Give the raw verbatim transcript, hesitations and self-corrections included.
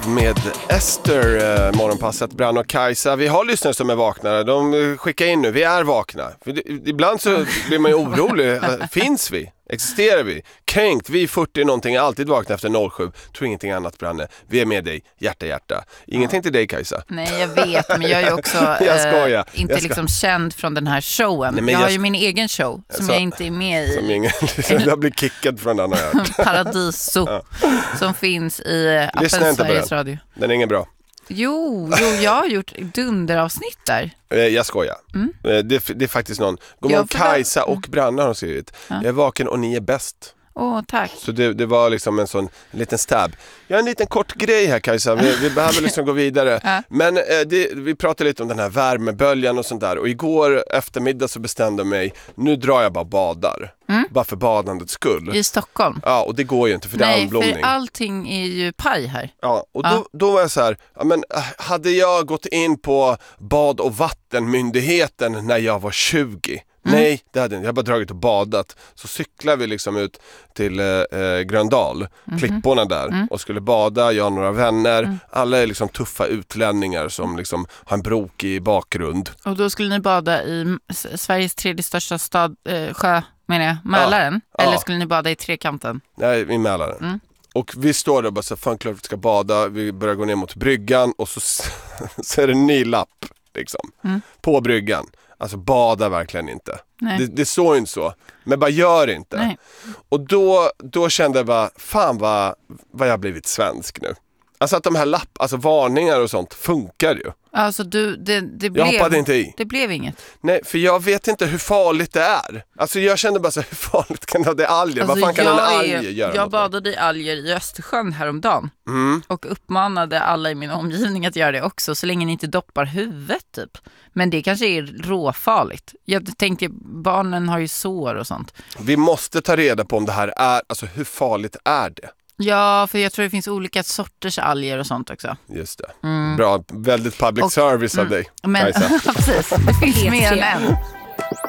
med Ester, eh, morgonpasset, Brann och Kajsa. Vi har lyssnare som är vakna. De skickar in nu, vi är vakna. För ibland så blir man ju orolig. Finns vi? Existerar vi? Kränkt, vi är fyrtio någonting, alltid vakna efter noll sju. Tror ingenting annat, Branne. Vi är med dig, hjärta, hjärta. Ingenting ja. till dig, Kajsa. Nej, jag vet, men jag är ju också jag eh, inte jag liksom känd från den här showen. Nej, jag, jag har ju min egen show som så, jag inte är med i. Som ingen, jag blir kickad från den här. Paradiso, ja. Som finns i appen Sveriges Radio. Den är ingen bra. Jo, jo, jag har gjort dunderavsnitt där. Jag skojar. Mm. Det, det är faktiskt någon. God Kajsa och Branna har skrivit. Ja. Jag är vaken och ni är bäst. Åh, oh, tack. Så det, det var liksom en sån en liten stab. Jag har en liten kort grej här, Kajsa. Vi, vi behöver liksom gå vidare. Ja. Men eh, det, vi pratade lite om den här värmeböljan och sånt där. Och igår eftermiddag så bestämde jag mig, nu drar jag bara badar. Mm. Bara för badandets skull. I Stockholm? Ja, och det går ju inte för det är almblomning. Nej, för allting är ju paj här. Ja, och då, ja. då var jag så här, ja, men hade jag gått in på bad- och vattenmyndigheten när jag var tjugo? Mm. Nej, det hade jag inte. Jag har bara dragit och badat. Så cyklar vi liksom ut till eh, Gröndal, mm-hmm. klipporna där mm. och skulle bada, jag har några vänner. Mm. Alla är liksom tuffa utlänningar som liksom har en brok i bakgrund. Och då skulle ni bada i Sveriges tredje största stad, eh, sjö, menar jag, Mälaren? Ja. Eller ja. skulle ni bada i Trekanten? Nej, i Mälaren. Mm. Och vi står där och bara så fan klart vi ska bada. Vi börjar gå ner mot bryggan och så, så är det en ny lapp liksom, mm. på bryggan. Alltså bada verkligen inte. Det, det såg inte så. Men bara gör inte. Nej. Och då, då kände jag bara, fan vad, vad jag har blivit svensk nu. Alltså att de här lapp, alltså varningar och sånt funkar ju. Alltså du, det, det blev, jag hoppade inte i. Det blev inget. Nej, för jag vet inte hur farligt det är. Alltså jag kände bara så, hur farligt kan det vara alger? Alltså, vad fan kan en alger göra? Jag badade i alger i Östersjön häromdagen. Mm. Och uppmanade alla i min omgivning att göra det också. Så länge ni inte doppar huvudet typ. Men det kanske är råfarligt. Jag tänkte, barnen har ju sår och sånt. Vi måste ta reda på om det här är, alltså hur farligt är det? Ja, för jag tror det finns olika sorters alger och sånt också. Just det. Mm. Bra, väldigt public och, service av mm, dig. Men precis, det finns mer än en.